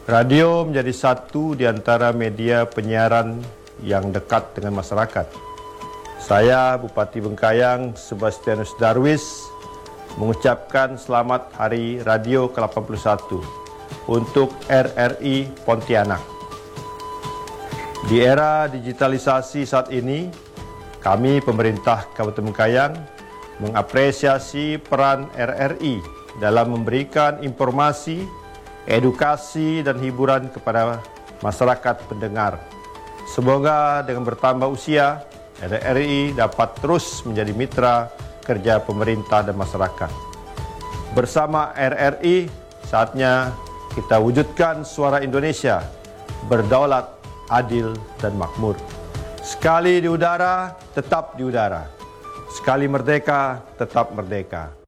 Radio menjadi satu di antara media penyiaran yang dekat dengan masyarakat. Saya, Bupati Bengkayang, Sebastianus Darwis, mengucapkan selamat Hari Radio ke-81 untuk RRI Pontianak. Di era digitalisasi saat ini, kami pemerintah Kabupaten Bengkayang mengapresiasi peran RRI dalam memberikan informasi, edukasi dan hiburan kepada masyarakat pendengar. Semoga dengan bertambah usia, RRI dapat terus menjadi mitra kerja pemerintah dan masyarakat. Bersama RRI, saatnya kita wujudkan suara Indonesia berdaulat, adil dan makmur. Sekali di udara, tetap di udara. Sekali merdeka, tetap merdeka.